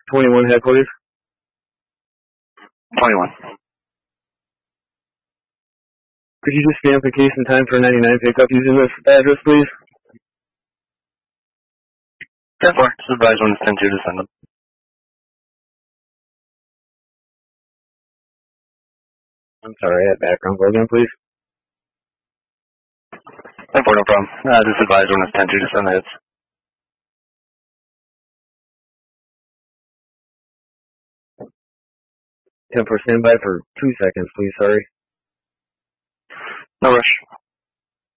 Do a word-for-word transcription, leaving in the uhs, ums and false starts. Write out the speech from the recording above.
twenty-one headquarters. twenty-one. Could you just stamp the case in time for ninety-nine pickup using this address, please? ten four. Just advise when it's ten two to send them. I'm sorry, I had background. Go again, please. ten four, no problem. Uh, just advise when it's ten two to send the hits. ten four standby for two seconds, please. Sorry. No rush.